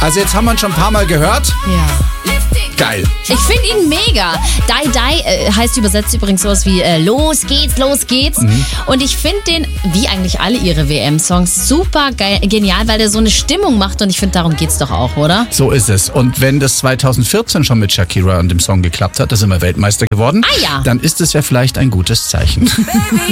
Also jetzt haben wir ihn schon ein paar Mal gehört. Ja. Geil. Ich finde ihn mega. Die Die heißt übersetzt übrigens sowas wie los geht's, los geht's. Und ich finde den, wie eigentlich alle ihre WM-Songs, super genial, weil der so eine Stimmung macht und ich finde, darum geht's doch auch, oder? So ist es. Und wenn das 2014 schon mit Shakira und dem Song geklappt hat, da sind wir Weltmeister geworden, Ah ja. dann ist es ja vielleicht ein gutes Zeichen.